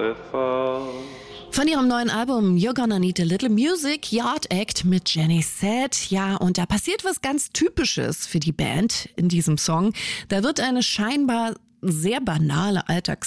Von ihrem neuen Album You're Gonna Need a Little Music, Yard Act mit Jenny Said. Ja, und da passiert was ganz Typisches für die Band in diesem Song. Da wird eine scheinbar sehr banale